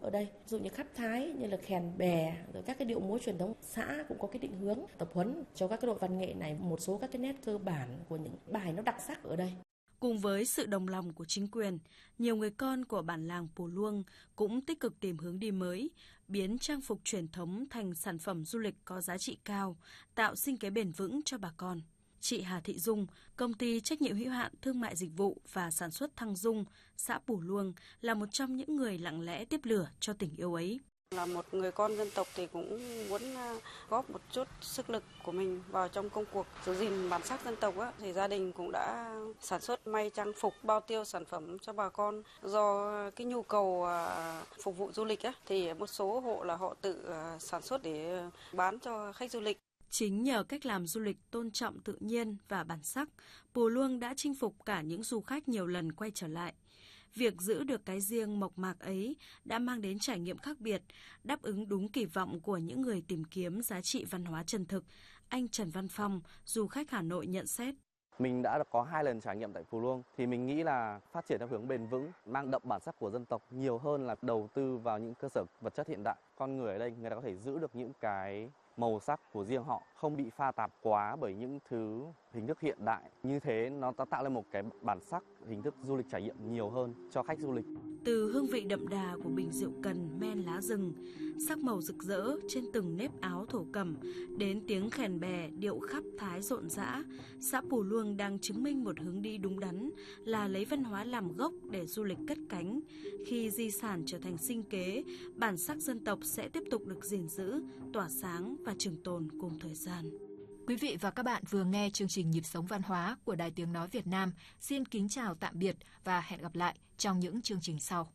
ở đây. Ví dụ như khắp thái, như là khèn bè, rồi các cái điệu múa truyền thống. Xã cũng có cái định hướng tập huấn cho các cái đội văn nghệ này một số các cái nét cơ bản của những bài nó đặc sắc ở đây. Cùng với sự đồng lòng của chính quyền, nhiều người con của bản làng Pù Luông cũng tích cực tìm hướng đi mới, biến trang phục truyền thống thành sản phẩm du lịch có giá trị cao, tạo sinh kế bền vững cho bà con. Chị Hà Thị Dung, công ty trách nhiệm hữu hạn thương mại dịch vụ và sản xuất Thăng Dung, xã Pù Luông là một trong những người lặng lẽ tiếp lửa cho tình yêu ấy. Là một người con dân tộc thì cũng muốn góp một chút sức lực của mình vào trong công cuộc giữ gìn bản sắc dân tộc á, thì gia đình cũng đã sản xuất may trang phục, bao tiêu sản phẩm cho bà con. Do cái nhu cầu phục vụ du lịch á, thì một số hộ là họ tự sản xuất để bán cho khách du lịch. Chính nhờ cách làm du lịch tôn trọng tự nhiên và bản sắc, Pù Luông đã chinh phục cả những du khách nhiều lần quay trở lại. Việc giữ được cái riêng mộc mạc ấy đã mang đến trải nghiệm khác biệt, đáp ứng đúng kỳ vọng của những người tìm kiếm giá trị văn hóa chân thực. Anh Trần Văn Phong, du khách Hà Nội nhận xét. Mình đã có 2 lần trải nghiệm tại Pù Luông thì mình nghĩ là phát triển theo hướng bền vững, mang đậm bản sắc của dân tộc nhiều hơn là đầu tư vào những cơ sở vật chất hiện đại. Con người ở đây người ta có thể giữ được những cái màu sắc của riêng họ, không bị pha tạp quá bởi những thứ hình thức hiện đại. Như thế nó tạo lên một cái bản sắc, hình thức du lịch trải nghiệm nhiều hơn cho khách du lịch. Từ hương vị đậm đà của bình rượu cần men lá rừng, sắc màu rực rỡ trên từng nếp áo thổ cẩm, đến tiếng khèn bè điệu khắp thái rộn rã, xã Pù Luông đang chứng minh một hướng đi đúng đắn là lấy văn hóa làm gốc để du lịch cất cánh. Khi di sản trở thành sinh kế, bản sắc dân tộc sẽ tiếp tục được gìn giữ, tỏa sáng và trường tồn cùng thời gian. Quý vị và các bạn vừa nghe chương trình Nhịp sống văn hóa của Đài Tiếng nói Việt Nam. Xin kính chào tạm biệt và hẹn gặp lại trong những chương trình sau.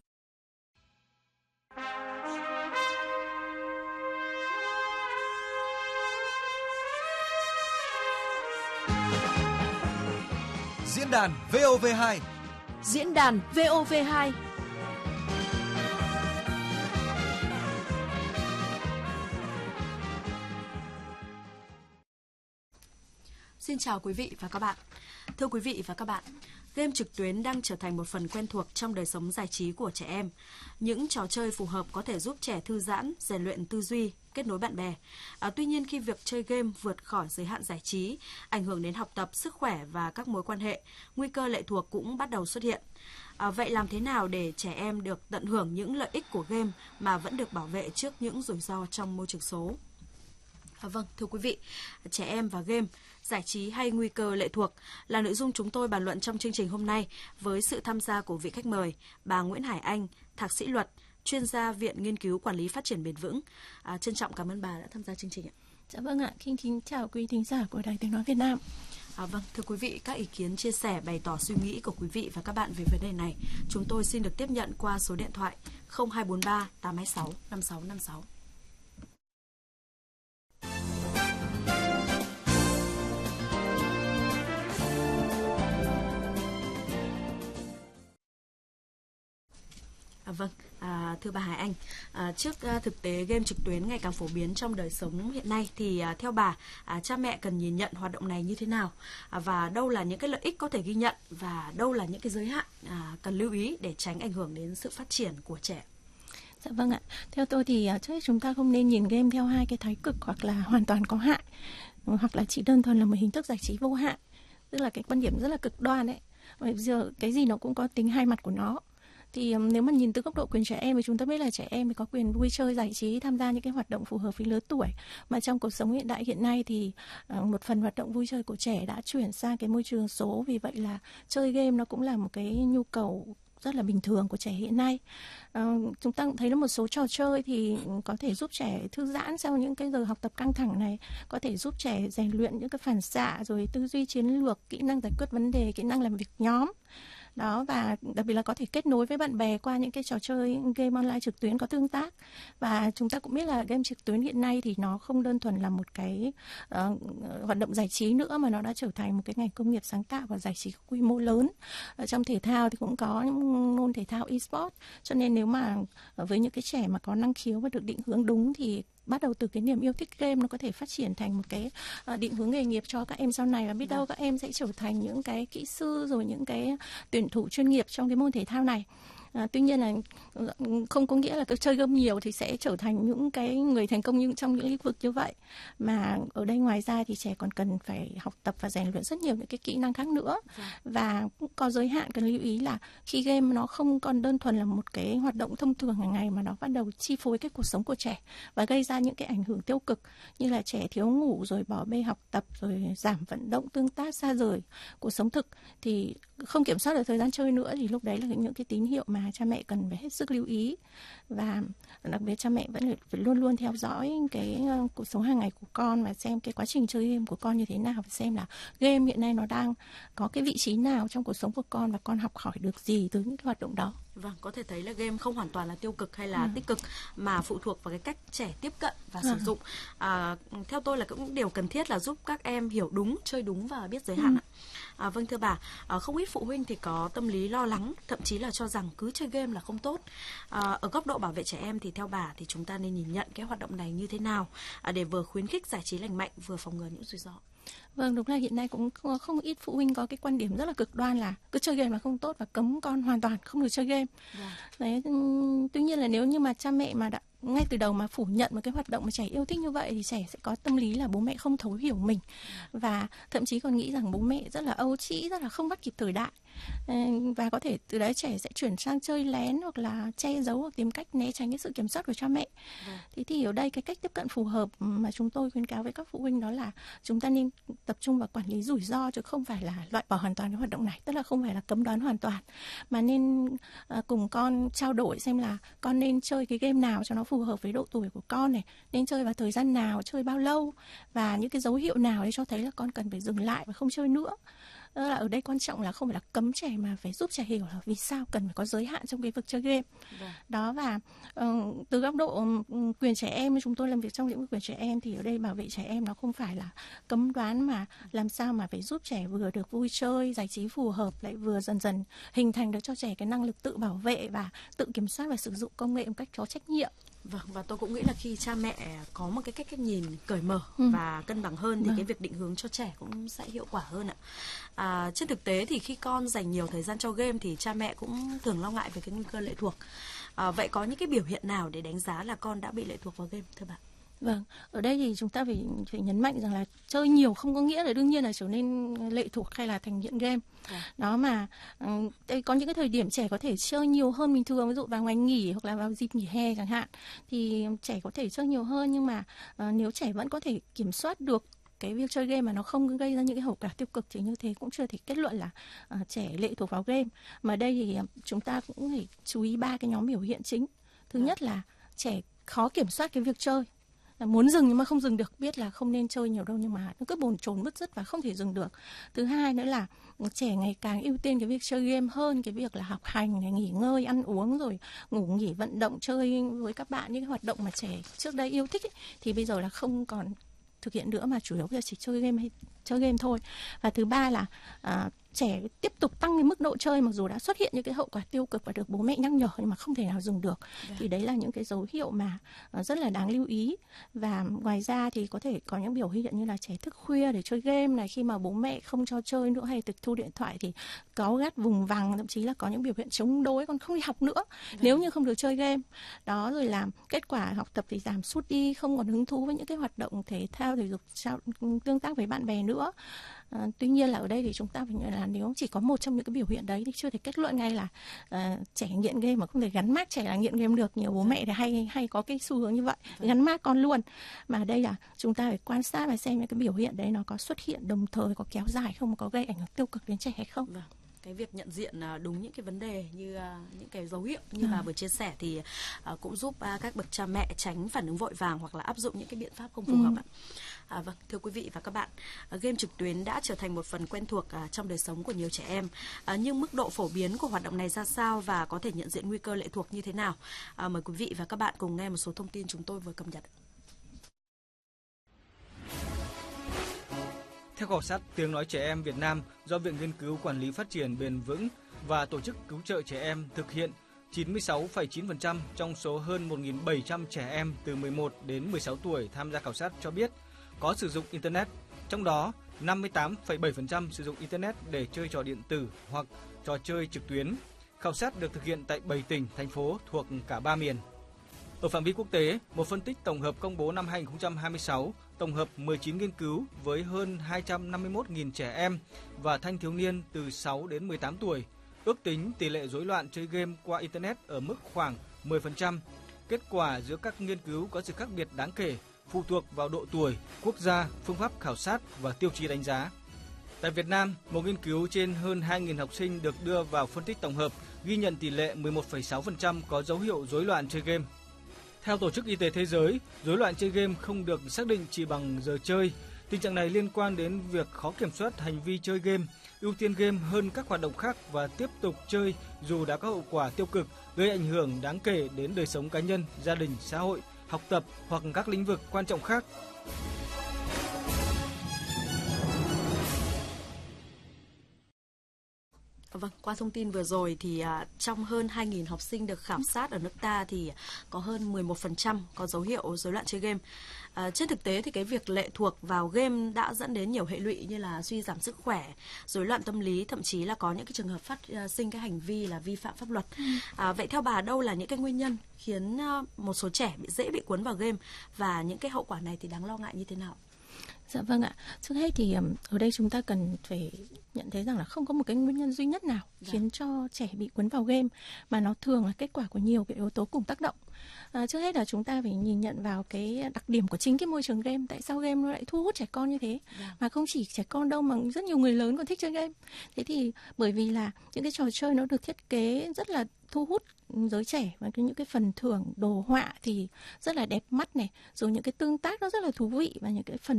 Diễn đàn VOV2. Diễn đàn VOV2. Xin chào quý vị và các bạn. Thưa quý vị và các bạn, game trực tuyến đang trở thành một phần quen thuộc trong đời sống giải trí của trẻ em. Những trò chơi phù hợp có thể giúp trẻ thư giãn, rèn luyện tư duy, kết nối bạn bè. Tuy nhiên khi việc chơi game vượt khỏi giới hạn giải trí, ảnh hưởng đến học tập, sức khỏe và các mối quan hệ, nguy cơ lệ thuộc cũng bắt đầu xuất hiện. Vậy làm thế nào để trẻ em được tận hưởng những lợi ích của game mà vẫn được bảo vệ trước những rủi ro trong môi trường số? Vâng, thưa quý vị, trẻ em và game, giải trí hay nguy cơ lệ thuộc là nội dung chúng tôi bàn luận trong chương trình hôm nay với sự tham gia của vị khách mời, bà Nguyễn Hải Anh, thạc sĩ luật, chuyên gia Viện Nghiên cứu Quản lý Phát triển Bền vững. Trân trọng cảm ơn bà đã tham gia chương trình ạ. Dạ vâng ạ, kính chào quý thính giả của Đài Tiếng nói Việt Nam. Vâng, thưa quý vị, các ý kiến, chia sẻ, bày tỏ suy nghĩ của quý vị và các bạn về vấn đề này, chúng tôi xin được tiếp nhận qua số điện thoại 0243 826 5656. Vâng, thưa bà Hải Anh, trước thực tế game trực tuyến ngày càng phổ biến trong đời sống hiện nay thì theo bà, cha mẹ cần nhìn nhận hoạt động này như thế nào? Và đâu là những cái lợi ích có thể ghi nhận và đâu là những cái giới hạn cần lưu ý để tránh ảnh hưởng đến sự phát triển của trẻ? Dạ vâng ạ, theo tôi thì chúng ta không nên nhìn game theo hai cái thái cực, hoặc là hoàn toàn có hại, hoặc là chỉ đơn thuần là một hình thức giải trí vô hại. Tức là cái quan điểm rất là cực đoan đấy. Bây giờ cái gì nó cũng có tính hai mặt của nó. Thì nếu mà nhìn từ góc độ quyền trẻ em thì chúng ta biết là trẻ em thì có quyền vui chơi, giải trí, tham gia những cái hoạt động phù hợp với lứa tuổi. Mà trong cuộc sống hiện đại hiện nay thì một phần hoạt động vui chơi của trẻ đã chuyển sang cái môi trường số. Vì vậy là chơi game nó cũng là một cái nhu cầu rất là bình thường của trẻ hiện nay. Chúng ta cũng thấy là một số trò chơi thì có thể giúp trẻ thư giãn sau những cái giờ học tập căng thẳng này, có thể giúp trẻ rèn luyện những cái phản xạ, rồi tư duy chiến lược, kỹ năng giải quyết vấn đề, kỹ năng làm việc nhóm. Đó, và đặc biệt là có thể kết nối với bạn bè qua những cái trò chơi game online trực tuyến có tương tác. Và chúng ta cũng biết là game trực tuyến hiện nay thì nó không đơn thuần là một cái hoạt động giải trí nữa, mà nó đã trở thành một cái ngành công nghiệp sáng tạo và giải trí quy mô lớn. Trong thể thao thì cũng có những môn thể thao e-sport, cho nên nếu mà với những cái trẻ mà có năng khiếu và được định hướng đúng thì bắt đầu từ cái niềm yêu thích game nó có thể phát triển thành một cái định hướng nghề nghiệp cho các em sau này, và biết đâu các em sẽ trở thành những cái kỹ sư, rồi những cái tuyển thủ chuyên nghiệp trong cái môn thể thao này. Tuy nhiên là không có nghĩa là cứ chơi game nhiều thì sẽ trở thành những cái người thành công trong những lĩnh vực như vậy, mà ở đây ngoài ra thì trẻ còn cần phải học tập và rèn luyện rất nhiều những cái kỹ năng khác nữa. Và cũng có giới hạn, cần lưu ý là khi game nó không còn đơn thuần là một cái hoạt động thông thường hàng ngày mà nó bắt đầu chi phối cái cuộc sống của trẻ và gây ra những cái ảnh hưởng tiêu cực như là trẻ thiếu ngủ, rồi bỏ bê học tập, rồi giảm vận động tương tác, xa rời cuộc sống thực, thì không kiểm soát được thời gian chơi nữa, thì lúc đấy là những cái tín hiệu mà cha mẹ cần phải hết sức lưu ý. Và đặc biệt cha mẹ vẫn phải luôn luôn theo dõi cái cuộc sống hàng ngày của con và xem cái quá trình chơi game của con như thế nào, và xem là game hiện nay nó đang có cái vị trí nào trong cuộc sống của con và con học hỏi được gì từ những cái hoạt động đó. Vâng, có thể thấy là game không hoàn toàn là tiêu cực hay là tích cực mà phụ thuộc vào cái cách trẻ tiếp cận và sử dụng. Theo tôi là cũng điều cần thiết là giúp các em hiểu đúng, chơi đúng và biết giới hạn. Vâng thưa bà, không ít phụ huynh thì có tâm lý lo lắng, thậm chí là cho rằng cứ chơi game là không tốt. Ở góc độ bảo vệ trẻ em thì theo bà thì chúng ta nên nhìn nhận cái hoạt động này như thế nào để vừa khuyến khích giải trí lành mạnh, vừa phòng ngừa những rủi ro? Vâng, đúng là hiện nay cũng không ít phụ huynh có cái quan điểm rất là cực đoan là cứ chơi game là không tốt và cấm con hoàn toàn không được chơi game. Đấy, tuy nhiên là nếu như mà cha mẹ mà đã ngay từ đầu mà phủ nhận một cái hoạt động mà trẻ yêu thích như vậy thì trẻ sẽ có tâm lý là bố mẹ không thấu hiểu mình và thậm chí còn nghĩ rằng bố mẹ rất là âu trĩ, rất là không bắt kịp thời đại, và có thể từ đấy trẻ sẽ chuyển sang chơi lén hoặc là che giấu hoặc tìm cách né tránh cái sự kiểm soát của cha mẹ. Thế thì ở đây cái cách tiếp cận phù hợp mà chúng tôi khuyến cáo với các phụ huynh đó là chúng ta nên tập trung vào quản lý rủi ro, chứ không phải là loại bỏ hoàn toàn cái hoạt động này, tức là không phải là cấm đoán hoàn toàn, mà nên cùng con trao đổi xem là con nên chơi cái game nào cho nó phù hợp với độ tuổi của con này, nên chơi vào thời gian nào, chơi bao lâu và những cái dấu hiệu nào để cho thấy là con cần phải dừng lại và không chơi nữa. Là ở đây quan trọng là không phải là cấm trẻ mà phải giúp trẻ hiểu là vì sao cần phải có giới hạn trong cái việc chơi game. Đó, và từ góc độ quyền trẻ em, chúng tôi làm việc trong lĩnh vực quyền trẻ em thì ở đây bảo vệ trẻ em nó không phải là cấm đoán mà làm sao mà phải giúp trẻ vừa được vui chơi, giải trí phù hợp, lại vừa dần dần hình thành được cho trẻ cái năng lực tự bảo vệ và tự kiểm soát và sử dụng công nghệ một cách có trách nhiệm. Vâng, và tôi cũng nghĩ là khi cha mẹ có một cái cách nhìn cởi mở và cân bằng hơn thì cái việc định hướng cho trẻ cũng sẽ hiệu quả hơn ạ. Trên thực tế thì khi con dành nhiều thời gian cho game thì cha mẹ cũng thường lo ngại về cái nguy cơ lệ thuộc. Vậy có những cái biểu hiện nào để đánh giá là con đã bị lệ thuộc vào game thưa bạn? Vâng, ở đây thì chúng ta phải nhấn mạnh rằng là chơi nhiều không có nghĩa là đương nhiên là trở nên lệ thuộc hay là thành nghiện game. Đó, mà có những cái thời điểm trẻ có thể chơi nhiều hơn bình thường, ví dụ vào ngày nghỉ hoặc là vào dịp nghỉ hè chẳng hạn, thì trẻ có thể chơi nhiều hơn, nhưng mà nếu trẻ vẫn có thể kiểm soát được cái việc chơi game mà nó không gây ra những cái hậu quả tiêu cực thì như thế cũng chưa thể kết luận là trẻ lệ thuộc vào game. Mà đây thì chúng ta cũng phải chú ý 3 cái nhóm biểu hiện chính. Thứ nhất là trẻ khó kiểm soát cái việc chơi, muốn dừng nhưng mà không dừng được, biết là không nên chơi nhiều đâu nhưng mà nó cứ bồn chồn bứt rứt và không thể dừng được. Thứ hai nữa là trẻ ngày càng ưu tiên cái việc chơi game hơn cái việc là học hành, nghỉ ngơi, ăn uống, rồi ngủ nghỉ, vận động, chơi với các bạn, những cái hoạt động mà trẻ trước đây yêu thích ấy, thì bây giờ là không còn thực hiện nữa mà chủ yếu là chỉ chơi game thôi. Và thứ ba là trẻ tiếp tục tăng cái mức độ chơi mặc dù đã xuất hiện những cái hậu quả tiêu cực và được bố mẹ nhắc nhở nhưng mà không thể nào dừng được. Thì đấy là những cái dấu hiệu mà rất là đáng lưu ý. Và ngoài ra thì có thể có những biểu hiện như là trẻ thức khuya để chơi game này, khi mà bố mẹ không cho chơi nữa hay tịch thu điện thoại thì cáu gắt vùng vằng, thậm chí là có những biểu hiện chống đối, con không đi học nữa nếu như không được chơi game. Đó, rồi là kết quả học tập thì giảm sút đi, không còn hứng thú với những cái hoạt động thể thao, thể dục, tương tác với bạn bè nữa. Tuy nhiên là ở đây thì chúng ta phải nhận là nếu chỉ có một trong những cái biểu hiện đấy thì chưa thể kết luận ngay là trẻ nghiện game, mà không thể gắn mác trẻ là nghiện game được. Nhiều bố mẹ thì hay có cái xu hướng như vậy, gắn mác con luôn. Mà đây là chúng ta phải quan sát và xem những cái biểu hiện đấy nó có xuất hiện đồng thời, có kéo dài không, có gây ảnh hưởng tiêu cực đến trẻ hay không. Cái việc nhận diện đúng những cái vấn đề như những cái dấu hiệu như bà vừa chia sẻ thì cũng giúp các bậc cha mẹ tránh phản ứng vội vàng hoặc là áp dụng những cái biện pháp không phù hợp ạ. Vâng, thưa quý vị và các bạn, game trực tuyến đã trở thành một phần quen thuộc trong đời sống của nhiều trẻ em. Nhưng mức độ phổ biến của hoạt động này ra sao và có thể nhận diện nguy cơ lệ thuộc như thế nào? Mời quý vị và các bạn cùng nghe một số thông tin chúng tôi vừa cập nhật. Theo khảo sát Tiếng nói trẻ em Việt Nam do Viện Nghiên cứu Quản lý Phát triển Bền vững và Tổ chức Cứu trợ Trẻ em thực hiện, 96,9% trong số hơn 1.700 trẻ em từ 11 đến 16 tuổi tham gia khảo sát cho biết có sử dụng Internet. Trong đó, 58,7% sử dụng Internet để chơi trò điện tử hoặc trò chơi trực tuyến. Khảo sát được thực hiện tại 7 tỉnh, thành phố thuộc cả 3 miền. Ở phạm vi quốc tế, một phân tích tổng hợp công bố năm 2026, tổng hợp 19 nghiên cứu với hơn 251.000 trẻ em và thanh thiếu niên từ 6 đến 18 tuổi, ước tính tỷ lệ rối loạn chơi game qua Internet ở mức khoảng 10%. Kết quả giữa các nghiên cứu có sự khác biệt đáng kể, phụ thuộc vào độ tuổi, quốc gia, phương pháp khảo sát và tiêu chí đánh giá. Tại Việt Nam, một nghiên cứu trên hơn 2.000 học sinh được đưa vào phân tích tổng hợp, ghi nhận tỷ lệ 11,6% có dấu hiệu rối loạn chơi game. Theo Tổ chức Y tế Thế giới, rối loạn chơi game không được xác định chỉ bằng giờ chơi. Tình trạng này liên quan đến việc khó kiểm soát hành vi chơi game, ưu tiên game hơn các hoạt động khác và tiếp tục chơi dù đã có hậu quả tiêu cực, gây ảnh hưởng đáng kể đến đời sống cá nhân, gia đình, xã hội, học tập hoặc các lĩnh vực quan trọng khác. Vâng, qua thông tin vừa rồi thì trong hơn 2.000 học sinh được khảo sát ở nước ta thì có hơn 11% có dấu hiệu rối loạn chơi game. Trên thực tế thì cái việc lệ thuộc vào game đã dẫn đến nhiều hệ lụy như là suy giảm sức khỏe, rối loạn tâm lý, thậm chí là có những cái trường hợp phát sinh cái hành vi là vi phạm pháp luật. Vậy theo bà, đâu là những cái nguyên nhân khiến một số trẻ dễ bị cuốn vào game và những cái hậu quả này thì đáng lo ngại như thế nào? Dạ vâng ạ. Trước hết thì ở đây chúng ta cần phải nhận thấy rằng là không có một cái nguyên nhân duy nhất nào khiến cho trẻ bị cuốn vào game, mà nó thường là kết quả của nhiều cái yếu tố cùng tác động. Trước hết là chúng ta phải nhìn nhận vào cái đặc điểm của chính cái môi trường game. Tại sao game nó lại thu hút trẻ con như thế? Mà không chỉ trẻ con đâu mà rất nhiều người lớn còn thích chơi game. Thế thì bởi vì là những cái trò chơi nó được thiết kế rất là thu hút giới trẻ, và những cái phần thưởng đồ họa thì rất là đẹp mắt này, rồi những cái tương tác nó rất là thú vị, và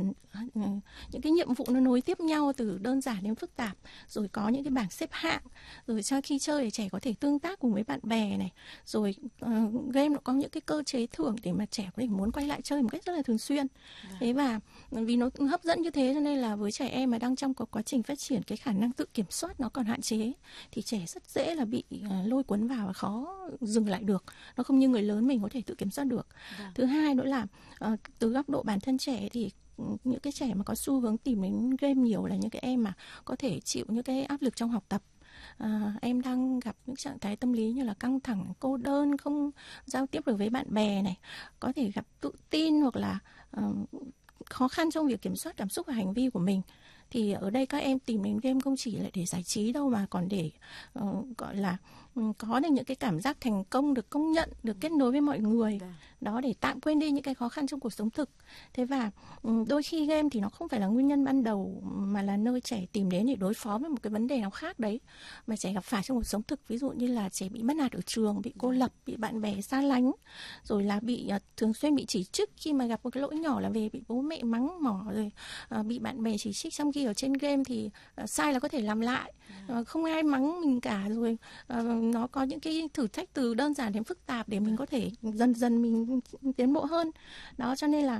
những cái nhiệm vụ nó nối tiếp nhau từ đơn giản đến phức tạp, rồi có những cái bảng xếp hạng, rồi sau khi chơi thì trẻ có thể tương tác cùng với bạn bè này, rồi game nó có những cái cơ chế thưởng để mà trẻ có thể muốn quay lại chơi một cách rất là thường xuyên. Thế và vì nó hấp dẫn như thế cho nên là với trẻ em mà đang trong quá trình phát triển cái khả năng tự kiểm soát nó còn hạn chế thì trẻ rất dễ là bị lôi cuốn vào và khó dừng lại được. Nó không như người lớn mình có thể tự kiểm soát được. Thứ hai nữa là từ góc độ bản thân trẻ thì những cái trẻ mà có xu hướng tìm đến game nhiều là những cái em mà có thể chịu những cái áp lực trong học tập. Em đang gặp những trạng thái tâm lý như là căng thẳng, cô đơn, không giao tiếp được với bạn bè này, có thể gặp tự tin hoặc là khó khăn trong việc kiểm soát cảm xúc và hành vi của mình. Thì ở đây các em tìm đến game không chỉ là để giải trí đâu, mà còn để gọi là có được những cái cảm giác thành công, được công nhận, được kết nối với mọi người. Đó, để tạm quên đi những cái khó khăn trong cuộc sống thực. Thế và đôi khi game thì nó không phải là nguyên nhân ban đầu, mà là nơi trẻ tìm đến để đối phó với một cái vấn đề nào khác đấy mà trẻ gặp phải trong cuộc sống thực. Ví dụ như là trẻ bị mất nạt ở trường, bị cô lập, bị bạn bè xa lánh, rồi là bị thường xuyên bị chỉ trích khi mà gặp một cái lỗi nhỏ là về bị bố mẹ mắng mỏ, rồi bị bạn bè chỉ trích, trong khi ở trên game thì sai là có thể làm lại, không ai mắng mình cả, rồi nó có những cái thử thách từ đơn giản đến phức tạp để mình có thể dần dần mình tiến bộ hơn. Đó, cho nên là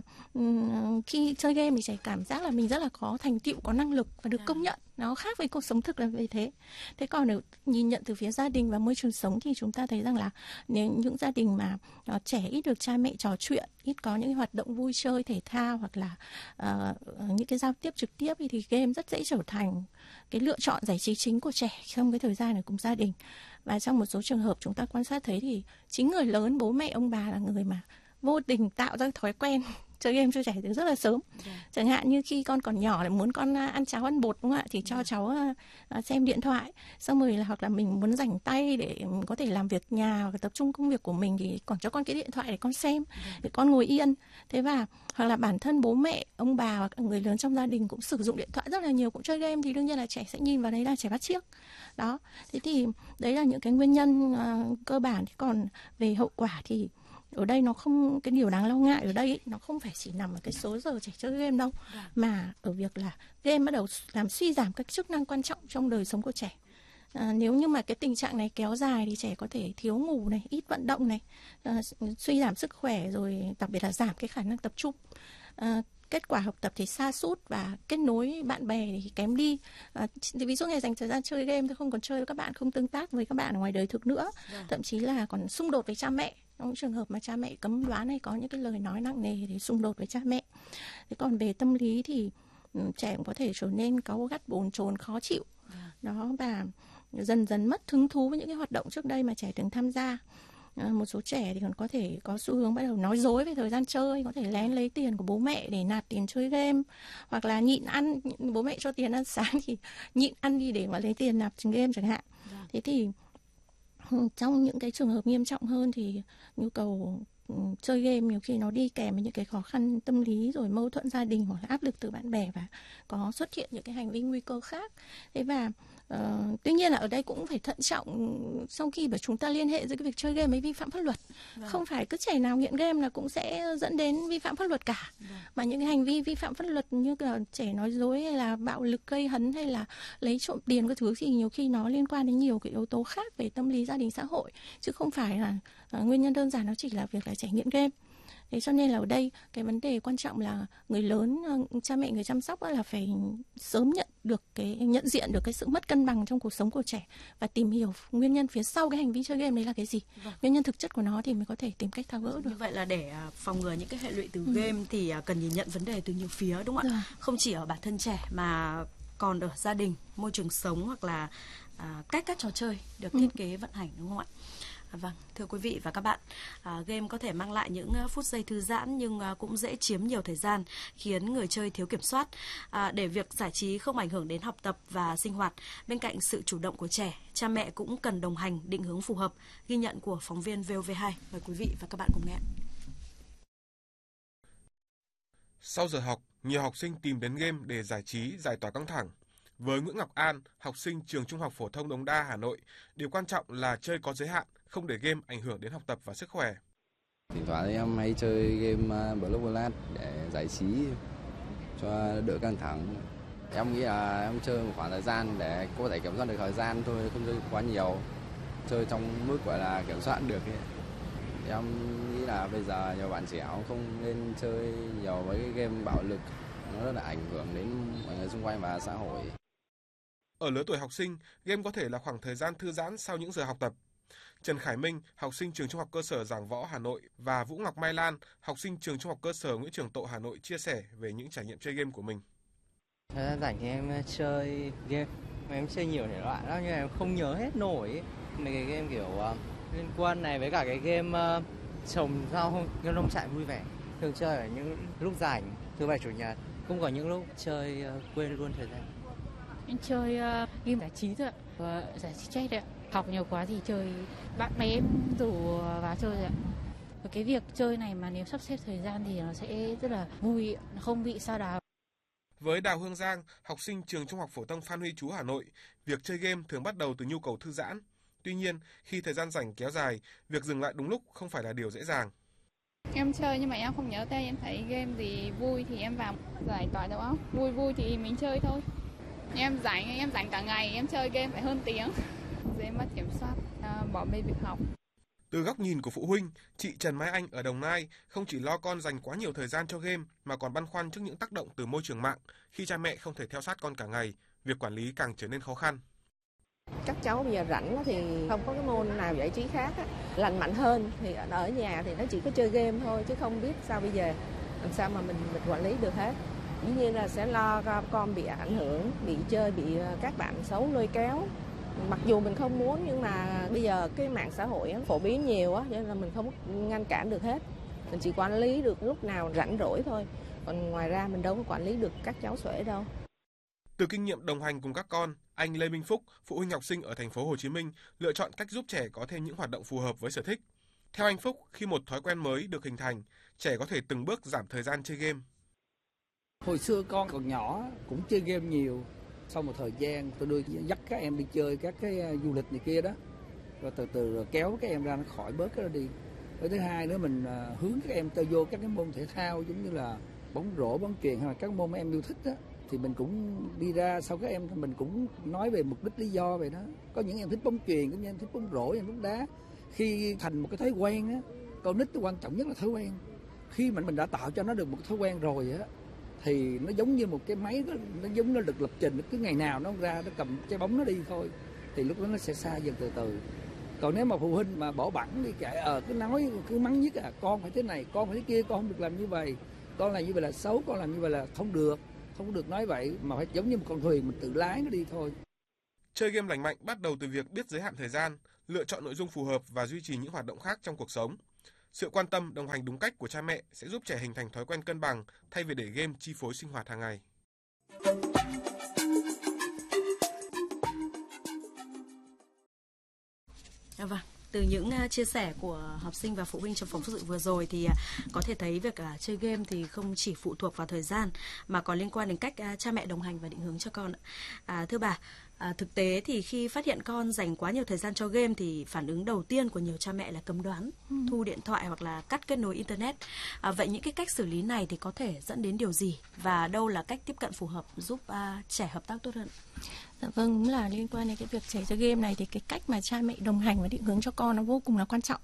khi chơi game thì trẻ cảm giác là mình rất là có thành tựu, có năng lực và được công nhận. Nó khác với cuộc sống thực là vì thế. Thế còn nếu nhìn nhận từ phía gia đình và môi trường sống thì chúng ta thấy rằng là nếu những gia đình mà trẻ ít được cha mẹ trò chuyện, ít có những hoạt động vui chơi thể thao hoặc là những cái giao tiếp trực tiếp thì game rất dễ trở thành cái lựa chọn giải trí chính của trẻ trong cái thời gian ở cùng gia đình. Và trong một số trường hợp chúng ta quan sát thấy thì chính người lớn, bố mẹ, ông bà là người mà vô tình tạo ra thói quen chơi game cho trẻ từ rất là sớm. Chẳng hạn như khi con còn nhỏ là muốn con ăn cháo ăn bột, đúng không ạ, thì cho cháu xem điện thoại, xong rồi là hoặc là mình muốn rảnh tay để có thể làm việc nhà hoặc tập trung công việc của mình thì còn cho con cái điện thoại để con xem, để con ngồi yên. Thế và hoặc là bản thân bố mẹ, ông bà hoặc người lớn trong gia đình cũng sử dụng điện thoại rất là nhiều, cũng chơi game, thì đương nhiên là trẻ sẽ nhìn vào đấy là trẻ bắt chước. Đó, thế thì đấy là những cái nguyên nhân cơ bản. Còn về hậu quả thì ở đây nó không, cái điều đáng lo ngại ở đây ấy, nó không phải chỉ nằm ở cái số giờ trẻ chơi game đâu, mà ở việc là game bắt đầu làm suy giảm các chức năng quan trọng trong đời sống của trẻ. Nếu như mà cái tình trạng này kéo dài thì trẻ có thể thiếu ngủ này, ít vận động này, suy giảm sức khỏe, rồi đặc biệt là giảm cái khả năng tập trung. Kết quả học tập thì sa sút và kết nối bạn bè thì kém đi. Thì ví dụ ngày dành thời gian chơi game thì không còn chơi với các bạn, không tương tác với các bạn ở ngoài đời thực nữa, thậm chí là còn xung đột với cha mẹ. Trong trường hợp mà cha mẹ cấm đoán hay có những cái lời nói nặng nề thì xung đột với cha mẹ. Thế còn về tâm lý thì trẻ cũng có thể trở nên cáu gắt, bồn chồn, khó chịu. Đó, và dần dần mất hứng thú với những cái hoạt động trước đây mà trẻ từng tham gia. Một số trẻ thì còn có thể có xu hướng bắt đầu nói dối về thời gian chơi, có thể lén lấy tiền của bố mẹ để nạp tiền chơi game, hoặc là nhịn ăn, bố mẹ cho tiền ăn sáng thì nhịn ăn đi để mà lấy tiền nạp game chẳng hạn. Thế thì trong những cái trường hợp nghiêm trọng hơn thì nhu cầu chơi game nhiều khi nó đi kèm với những cái khó khăn tâm lý, rồi mâu thuẫn gia đình hoặc là áp lực từ bạn bè, và có xuất hiện những cái hành vi nguy cơ khác. Thế và tuy nhiên là ở đây cũng phải thận trọng sau khi mà chúng ta liên hệ giữa cái việc chơi game với vi phạm pháp luật. Không phải cứ trẻ nào nghiện game là cũng sẽ dẫn đến vi phạm pháp luật cả. Mà những cái hành vi vi phạm pháp luật như là trẻ nói dối hay là bạo lực gây hấn hay là lấy trộm tiền các thứ thì nhiều khi nó liên quan đến nhiều cái yếu tố khác về tâm lý gia đình xã hội, chứ không phải là nguyên nhân đơn giản nó chỉ là việc là trẻ nghiện game. Thế cho nên là ở đây cái vấn đề quan trọng là người lớn, cha mẹ, người chăm sóc là phải sớm nhận diện được cái sự mất cân bằng trong cuộc sống của trẻ và tìm hiểu nguyên nhân phía sau cái hành vi chơi game đấy là cái gì. Nguyên nhân thực chất của nó thì mới có thể tìm cách tháo gỡ được. Như vậy là để phòng ngừa những cái hệ lụy từ game thì cần nhìn nhận vấn đề từ nhiều phía, đúng không ạ? Không chỉ ở bản thân trẻ mà còn ở gia đình, môi trường sống, hoặc là cách các trò chơi được thiết kế vận hành, đúng không ạ? Vâng, thưa quý vị và các bạn, game có thể mang lại những phút giây thư giãn nhưng cũng dễ chiếm nhiều thời gian, khiến người chơi thiếu kiểm soát. Để việc giải trí không ảnh hưởng đến học tập và sinh hoạt, bên cạnh sự chủ động của trẻ, cha mẹ cũng cần đồng hành, định hướng phù hợp. Ghi nhận của phóng viên VOV2. Mời quý vị và các bạn cùng nghe. Sau giờ học, nhiều học sinh tìm đến game để giải trí, giải tỏa căng thẳng. Với Nguyễn Ngọc An, học sinh trường Trung học phổ thông Đống Đa, Hà Nội, điều quan trọng là chơi có giới hạn, không để game ảnh hưởng đến học tập và sức khỏe. Thỉnh thoảng thì em hay chơi game Blockblast để giải trí cho đỡ căng thẳng. Em nghĩ là em chơi một khoảng thời gian để có thể kiểm soát được thời gian thôi, không chơi quá nhiều, chơi trong mức gọi là kiểm soát được. Em nghĩ là bây giờ nhiều bạn trẻ không nên chơi nhiều với cái game bạo lực, nó rất là ảnh hưởng đến mọi người xung quanh và xã hội. Ở lứa tuổi học sinh, game có thể là khoảng thời gian thư giãn sau những giờ học tập. Trần Khải Minh, học sinh trường Trung học cơ sở Giảng Võ, Hà Nội, và Vũ Ngọc Mai Lan, học sinh trường Trung học cơ sở Nguyễn Trường Tộ, Hà Nội chia sẻ về những trải nghiệm chơi game của mình. Thời gian rảnh thì em chơi game, em chơi nhiều thể loại lắm nhưng em không nhớ hết nổi. Mấy cái game kiểu liên quan này với cả cái game trồng rau, game nông trại vui vẻ. Thường chơi ở những lúc rảnh, thứ bảy chủ nhật, cũng có những lúc chơi quên luôn thời gian. Em chơi game giải trí thôi ạ, giải trí chết đấy ạ. Học nhiều quá thì chơi, bạn bè em rủ vào chơi rồi ạ. Và cái việc chơi này mà nếu sắp xếp thời gian thì nó sẽ rất là vui, nó không bị sa đà. Với Đào Hương Giang, học sinh trường Trung học phổ thông Phan Huy Chú, Hà Nội, việc chơi game thường bắt đầu từ nhu cầu thư giãn. Tuy nhiên, khi thời gian rảnh kéo dài, việc dừng lại đúng lúc không phải là điều dễ dàng. Em chơi nhưng mà em không nhớ tên, em thấy game gì vui thì em vào giải tỏa đầu óc, vui thì mình chơi thôi. Em rảnh cả ngày, em chơi game phải hơn tiếng, dễ mất kiểm soát, bỏ bê việc học. Từ góc nhìn của phụ huynh, chị Trần Mai Anh ở Đồng Nai không chỉ lo con dành quá nhiều thời gian cho game mà còn băn khoăn trước những tác động từ môi trường mạng. Khi cha mẹ không thể theo sát con cả ngày, việc quản lý càng trở nên khó khăn. Các cháu bây giờ rảnh thì không có cái môn nào giải trí khác lành mạnh hơn, thì ở nhà thì nó chỉ có chơi game thôi, chứ không biết sao bây giờ làm sao mà mình quản lý được hết. Dĩ nhiên là sẽ lo con bị ảnh hưởng, bị chơi, bị các bạn xấu lôi kéo. Mặc dù mình không muốn nhưng mà bây giờ cái mạng xã hội phổ biến nhiều á, nên là mình không ngăn cản được hết. Mình chỉ quản lý được lúc nào rảnh rỗi thôi. Còn ngoài ra mình đâu có quản lý được các cháu xuể đâu. Từ kinh nghiệm đồng hành cùng các con, anh Lê Minh Phúc, phụ huynh học sinh ở thành phố Hồ Chí Minh, lựa chọn cách giúp trẻ có thêm những hoạt động phù hợp với sở thích. Theo anh Phúc, khi một thói quen mới được hình thành, trẻ có thể từng bước giảm thời gian chơi game. Hồi xưa con còn nhỏ cũng chơi game nhiều. Sau một thời gian tôi dắt các em đi chơi các cái du lịch này kia đó, rồi từ từ kéo các em ra nó khỏi bớt cái đó đi. Cái thứ hai nữa mình hướng các em tới vô các cái môn thể thao giống như là bóng rổ, bóng chuyền hay là các môn mà em yêu thích đó, thì mình cũng đi ra sau các em mình cũng nói về mục đích lý do về đó. Có những em thích bóng chuyền, có những em thích bóng rổ, em bóng đá. Khi thành một cái thói quen á, con nít quan trọng nhất là thói quen. Khi mà mình đã tạo cho nó được một thói quen rồi á, thì nó giống như một cái máy đó, nó giống như được lập trình, cứ ngày nào nó ra nó cầm trái bóng nó đi thôi, thì lúc đó nó sẽ xa dần từ từ. Còn nếu mà phụ huynh mà bỏ bẵng đi kệ cứ nói cứ mắng nhất con phải thế này, con phải thế kia, con không được làm như vậy, con làm như vậy là xấu, con làm như vậy là không được nói vậy, mà phải giống như một con thuyền mình tự lái nó đi thôi. Chơi game lành mạnh bắt đầu từ việc biết giới hạn thời gian, lựa chọn nội dung phù hợp và duy trì những hoạt động khác trong cuộc sống. Sự quan tâm, đồng hành đúng cách của cha mẹ sẽ giúp trẻ hình thành thói quen cân bằng thay vì để game chi phối sinh hoạt hàng ngày. Vâng. Từ những chia sẻ của học sinh và phụ huynh trong phóng sự vừa rồi thì có thể thấy việc chơi game thì không chỉ phụ thuộc vào thời gian mà còn liên quan đến cách cha mẹ đồng hành và định hướng cho con. Thưa bà, thực tế thì khi phát hiện con dành quá nhiều thời gian cho game thì phản ứng đầu tiên của nhiều cha mẹ là cấm đoán, thu điện thoại hoặc là cắt kết nối internet. Vậy những cái cách xử lý này thì có thể dẫn đến điều gì và đâu là cách tiếp cận phù hợp giúp trẻ hợp tác tốt hơn? Dạ vâng, đúng là liên quan đến cái việc trẻ chơi game này thì cái cách mà cha mẹ đồng hành và định hướng cho con nó vô cùng là quan trọng.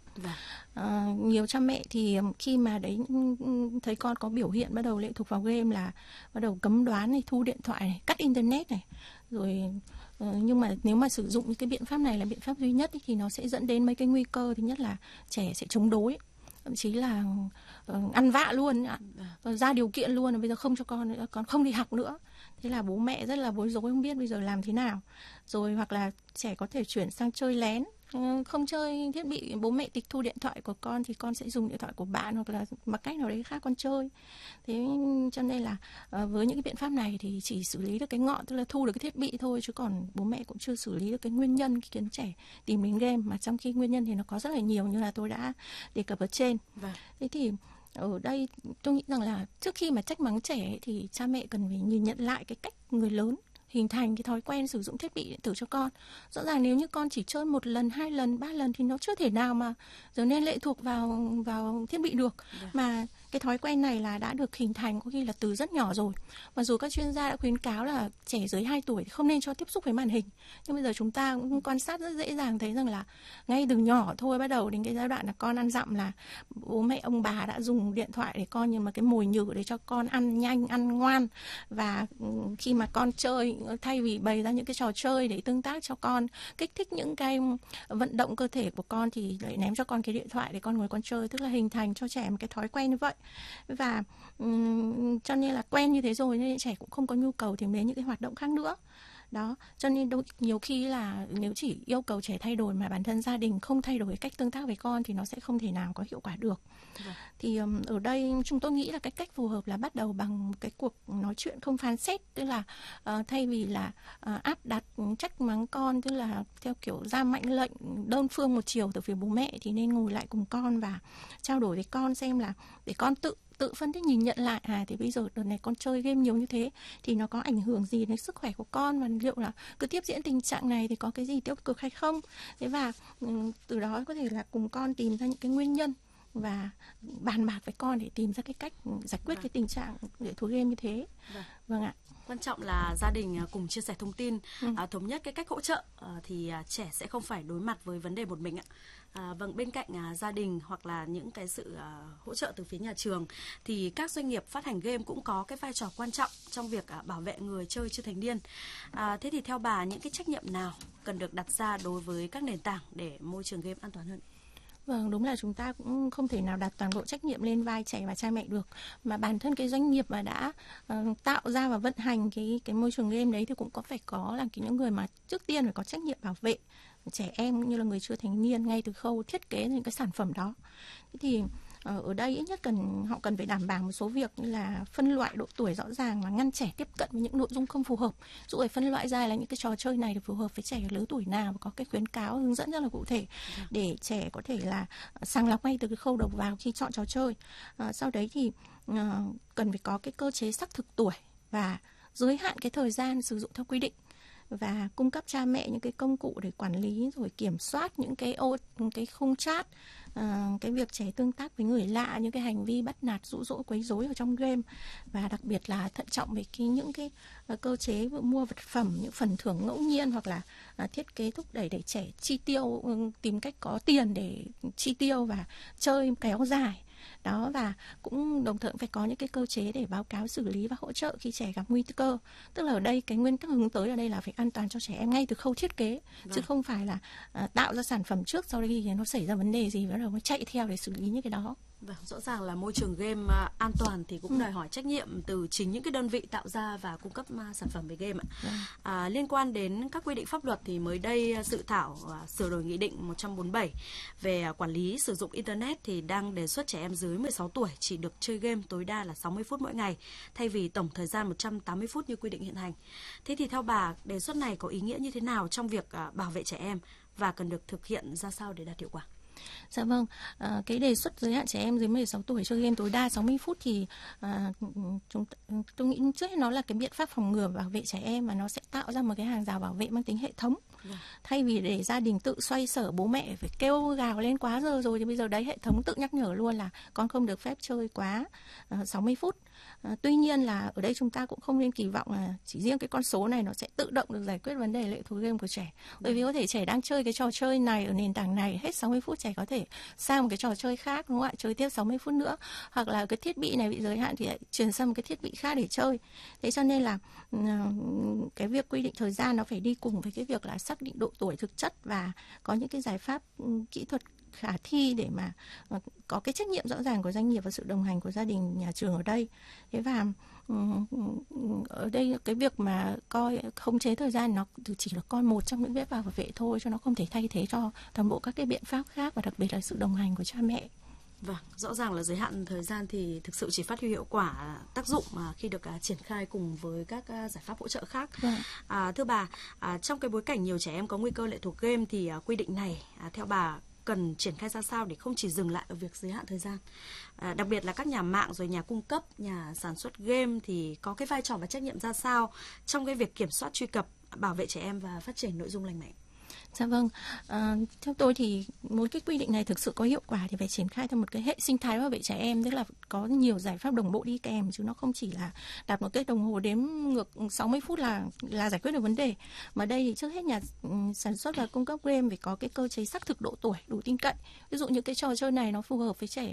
Nhiều cha mẹ thì khi mà đấy thấy con có biểu hiện bắt đầu lệ thuộc vào game là bắt đầu cấm đoán này, thu điện thoại này, cắt internet này, rồi nhưng mà nếu mà sử dụng những cái biện pháp này là biện pháp duy nhất thì nó sẽ dẫn đến mấy cái nguy cơ. Thứ nhất là trẻ sẽ chống đối, thậm chí là ăn vạ luôn, ra điều kiện luôn, bây giờ không cho con nữa, con không đi học nữa. Thế là bố mẹ rất là bối rối, không biết bây giờ làm thế nào. Rồi hoặc là trẻ có thể chuyển sang chơi lén, không chơi thiết bị, bố mẹ tịch thu điện thoại của con thì con sẽ dùng điện thoại của bạn hoặc là bằng cách nào đấy khác con chơi. Thế cho nên là với những cái biện pháp này thì chỉ xử lý được cái ngọn, tức là thu được cái thiết bị thôi, chứ còn bố mẹ cũng chưa xử lý được cái nguyên nhân khiến trẻ tìm đến game, mà trong khi nguyên nhân thì nó có rất là nhiều như là tôi đã đề cập ở trên. Thế thì ở đây tôi nghĩ rằng là trước khi mà trách mắng trẻ thì cha mẹ cần phải nhìn nhận lại cái cách người lớn hình thành cái thói quen sử dụng thiết bị điện tử cho con. Rõ ràng nếu như con chỉ chơi 1 lần, 2 lần, 3 lần thì nó chưa thể nào mà giờ nên lệ thuộc vào thiết bị được. Mà cái thói quen này là đã được hình thành có khi là từ rất nhỏ rồi. Mặc dù các chuyên gia đã khuyến cáo là trẻ dưới 2 tuổi thì không nên cho tiếp xúc với màn hình, nhưng bây giờ chúng ta cũng quan sát rất dễ dàng thấy rằng là ngay từ nhỏ thôi, bắt đầu đến cái giai đoạn là con ăn dặm là bố mẹ ông bà đã dùng điện thoại để con như mà cái mồi nhử để cho con ăn nhanh, ăn ngoan. Và khi mà con chơi, thay vì bày ra những cái trò chơi để tương tác cho con, kích thích những cái vận động cơ thể của con thì lại ném cho con cái điện thoại để con ngồi con chơi, tức là hình thành cho trẻ một cái thói quen như vậy. Và cho nên là quen như thế rồi nên trẻ cũng không có nhu cầu tìm đến những cái hoạt động khác nữa. Đó, cho nên nhiều khi là nếu chỉ yêu cầu trẻ thay đổi mà bản thân gia đình không thay đổi cái cách tương tác với con thì nó sẽ không thể nào có hiệu quả được. Thì ở đây chúng tôi nghĩ là cái cách phù hợp là bắt đầu bằng cái cuộc nói chuyện không phán xét, tức là thay vì là áp đặt trách mắng con, tức là theo kiểu ra mệnh lệnh đơn phương một chiều từ phía bố mẹ, thì nên ngồi lại cùng con và trao đổi với con xem là để con tự phân tích nhìn nhận lại thì bây giờ đợt này con chơi game nhiều như thế thì nó có ảnh hưởng gì đến sức khỏe của con, và liệu là cứ tiếp diễn tình trạng này thì có cái gì tiêu cực hay không. Thế và từ đó có thể là cùng con tìm ra những cái nguyên nhân và bàn bạc với con để tìm ra cái cách giải quyết cái tình trạng lệ thuộc game như thế. Vâng ạ. Quan trọng là gia đình cùng chia sẻ thông tin, thống nhất cái cách hỗ trợ thì trẻ sẽ không phải đối mặt với vấn đề một mình ạ. Vâng, bên cạnh gia đình hoặc là những cái sự hỗ trợ từ phía nhà trường thì các doanh nghiệp phát hành game cũng có cái vai trò quan trọng trong việc bảo vệ người chơi chưa thành niên. Thế thì theo bà, những cái trách nhiệm nào cần được đặt ra đối với các nền tảng để môi trường game an toàn hơn? Vâng, đúng là chúng ta cũng không thể nào đặt toàn bộ trách nhiệm lên vai trẻ và cha mẹ được, mà bản thân cái doanh nghiệp mà đã tạo ra và vận hành cái môi trường game đấy thì cũng phải có là những người mà trước tiên phải có trách nhiệm bảo vệ trẻ em cũng như là người chưa thành niên ngay từ khâu thiết kế những cái sản phẩm đó. Thế thì ở đây ít nhất họ cần phải đảm bảo một số việc như là phân loại độ tuổi rõ ràng và ngăn trẻ tiếp cận với những nội dung không phù hợp. Dụ phải phân loại ra là những cái trò chơi này thì phù hợp với trẻ ở lứa tuổi nào và có cái khuyến cáo hướng dẫn rất là cụ thể để trẻ có thể là sàng lọc ngay từ cái khâu đầu vào khi chọn trò chơi. Sau đấy thì cần phải có cái cơ chế xác thực tuổi và giới hạn cái thời gian sử dụng theo quy định, và cung cấp cha mẹ những cái công cụ để quản lý rồi kiểm soát những cái khung chat, cái việc trẻ tương tác với người lạ, những cái hành vi bắt nạt, dụ dỗ, quấy rối ở trong game, và đặc biệt là thận trọng về những cái cơ chế mua vật phẩm, những phần thưởng ngẫu nhiên hoặc là thiết kế thúc đẩy để trẻ chi tiêu, tìm cách có tiền để chi tiêu và chơi kéo dài. Đó, và cũng đồng thời phải có những cái cơ chế để báo cáo, xử lý và hỗ trợ khi trẻ gặp nguy cơ. Tức là ở đây cái nguyên tắc hướng tới ở đây là phải an toàn cho trẻ em ngay từ khâu thiết kế, chứ không phải là tạo ra sản phẩm trước, sau đấy thì nó xảy ra vấn đề gì bắt đầu mới chạy theo để xử lý những cái đó. Vâng, rõ ràng là môi trường game an toàn thì cũng đòi hỏi trách nhiệm từ chính những cái đơn vị tạo ra và cung cấp sản phẩm về game ạ. Liên quan đến các quy định pháp luật thì mới đây dự thảo sửa đổi nghị định 147 về quản lý sử dụng internet thì đang đề xuất trẻ em dưới 16 tuổi chỉ được chơi game tối đa là 60 phút mỗi ngày thay vì tổng thời gian 180 phút như quy định hiện hành. Thế thì theo bà, đề xuất này có ý nghĩa như thế nào trong việc bảo vệ trẻ em và cần được thực hiện ra sao để đạt hiệu quả? Dạ vâng, cái đề xuất giới hạn trẻ em dưới 16 tuổi chơi game tối đa 60 phút thì tôi nghĩ trước nó là cái biện pháp phòng ngừa bảo vệ trẻ em, và nó sẽ tạo ra một cái hàng rào bảo vệ mang tính hệ thống. Thay vì để gia đình tự xoay sở, bố mẹ phải kêu gào lên quá giờ rồi thì bây giờ đấy hệ thống tự nhắc nhở luôn là con không được phép chơi quá 60 phút. Tuy nhiên là ở đây chúng ta cũng không nên kỳ vọng là chỉ riêng cái con số này nó sẽ tự động được giải quyết vấn đề lệ thuộc game của trẻ. Bởi vì có thể trẻ đang chơi cái trò chơi này ở nền tảng này, hết 60 phút trẻ có thể sang một cái trò chơi khác, đúng không ạ? Chơi tiếp 60 phút nữa. Hoặc là cái thiết bị này bị giới hạn thì lại chuyển sang một cái thiết bị khác để chơi. Thế cho nên là cái việc quy định thời gian nó phải đi cùng với cái việc là xác định độ tuổi thực chất và có những cái giải pháp kỹ thuật khả thi để mà có cái trách nhiệm rõ ràng của doanh nghiệp và sự đồng hành của gia đình, nhà trường ở đây. Thế và ở đây cái việc mà coi khống chế thời gian nó chỉ là con một trong những biện pháp bảo vệ thôi, cho nó không thể thay thế cho toàn bộ các cái biện pháp khác, và đặc biệt là sự đồng hành của cha mẹ. Vâng, rõ ràng là giới hạn thời gian thì thực sự chỉ phát huy hiệu quả tác dụng khi được triển khai cùng với các giải pháp hỗ trợ khác. Thưa bà, trong cái bối cảnh nhiều trẻ em có nguy cơ lệ thuộc game thì quy định này theo bà cần triển khai ra sao để không chỉ dừng lại ở việc giới hạn thời gian? Đặc biệt là các nhà mạng rồi nhà cung cấp, nhà sản xuất game thì có cái vai trò và trách nhiệm ra sao trong cái việc kiểm soát, truy cập, bảo vệ trẻ em và phát triển nội dung lành mạnh? Dạ vâng, theo tôi thì một cái quy định này thực sự có hiệu quả thì phải triển khai theo một cái hệ sinh thái bảo vệ trẻ em, tức là có nhiều giải pháp đồng bộ đi kèm, chứ nó không chỉ là đặt một cái đồng hồ đếm ngược 60 phút là giải quyết được vấn đề. Mà đây thì trước hết nhà sản xuất và cung cấp game phải có cái cơ chế xác thực độ tuổi đủ tin cậy. Ví dụ như cái trò chơi này nó phù hợp với trẻ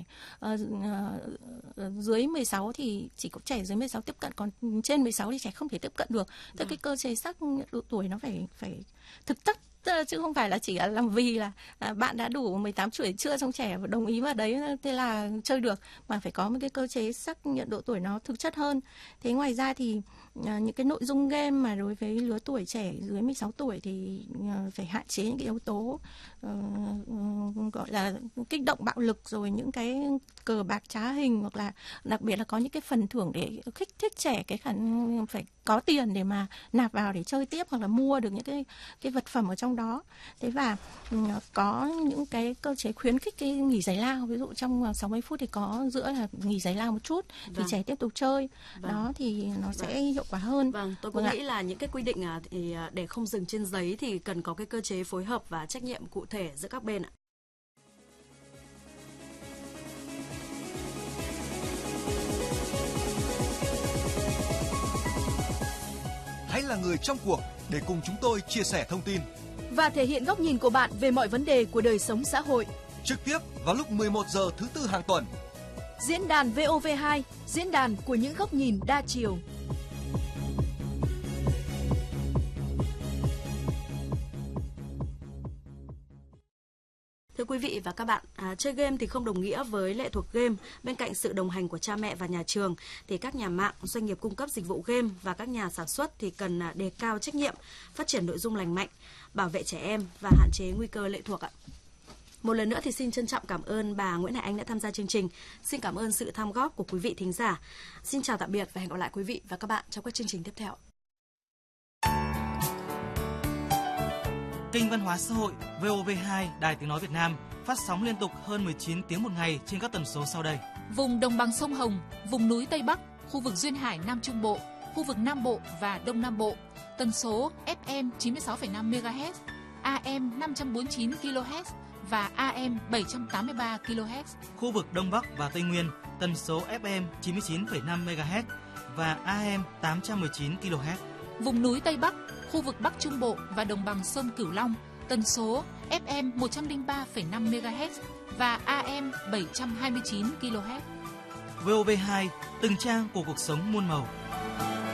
dưới 16 thì chỉ có trẻ dưới 16 tiếp cận, còn trên 16 thì trẻ không thể tiếp cận được. Tức cái cơ chế xác nhận độ tuổi nó phải thực chất, chứ không phải là chỉ làm vì là bạn đã đủ 18 tuổi chưa, xong trẻ đồng ý vào đấy thế là chơi được, mà phải có một cái cơ chế xác nhận độ tuổi nó thực chất hơn. Thế ngoài ra thì những cái nội dung game mà đối với lứa tuổi trẻ dưới 16 tuổi thì phải hạn chế những cái yếu tố gọi là kích động bạo lực, rồi những cái cờ bạc trá hình, hoặc là đặc biệt là có những cái phần thưởng để kích thích trẻ cái khả năng phải có tiền để mà nạp vào để chơi tiếp, hoặc là mua được những cái vật phẩm ở trong đó. Thế và có những cái cơ chế khuyến khích cái nghỉ giải lao, ví dụ trong 60 phút thì có giữa là nghỉ giải lao một chút thì trẻ tiếp tục chơi. Đó thì nó sẽ hiệu quả hơn. Tôi cũng nghĩ là những cái quy định thì để không dừng trên giấy thì cần có cái cơ chế phối hợp và trách nhiệm cụ thể giữa các bên ạ. Hãy là người trong cuộc để cùng chúng tôi chia sẻ thông tin và thể hiện góc nhìn của bạn về mọi vấn đề của đời sống xã hội. Trực tiếp vào lúc 11 giờ thứ Tư hàng tuần. Diễn đàn VOV2, diễn đàn của những góc nhìn đa chiều. Thưa quý vị và các bạn, chơi game thì không đồng nghĩa với lệ thuộc game. Bên cạnh sự đồng hành của cha mẹ và nhà trường, thì các nhà mạng, doanh nghiệp cung cấp dịch vụ game và các nhà sản xuất thì cần đề cao trách nhiệm, phát triển nội dung lành mạnh, bảo vệ trẻ em và hạn chế nguy cơ lệ thuộc ạ. Một lần nữa thì xin trân trọng cảm ơn bà Nguyễn Hải Anh đã tham gia chương trình. Xin cảm ơn sự tham góp của quý vị thính giả. Xin chào tạm biệt và hẹn gặp lại quý vị và các bạn trong các chương trình tiếp theo. Kênh Văn hóa xã hội VOV2 Đài Tiếng nói Việt Nam phát sóng liên tục hơn 19 tiếng một ngày trên các tần số sau đây: vùng đồng bằng sông Hồng, vùng núi Tây Bắc, khu vực duyên hải Nam Trung Bộ, khu vực Nam Bộ và Đông Nam Bộ, tần số FM 96,5 MHz, AM 549 kHz và AM 783 kHz. Khu vực Đông Bắc và Tây Nguyên, tần số FM 99,5 MHz và AM 819 kHz. Vùng núi Tây Bắc, khu vực Bắc Trung Bộ và đồng bằng sông Cửu Long, tần số FM 103,5 MHz và AM 729 kHz. VOV2, từng trang của cuộc sống muôn màu.